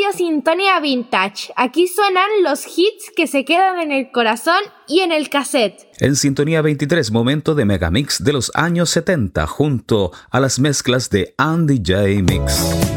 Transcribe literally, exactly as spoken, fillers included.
Radio Sintonía Vintage. Aquí suenan los hits que se quedan en el corazón y en el cassette. En Sintonía veintitrés, momento de megamix de los años setenta junto a las mezclas de Andy J. Mix.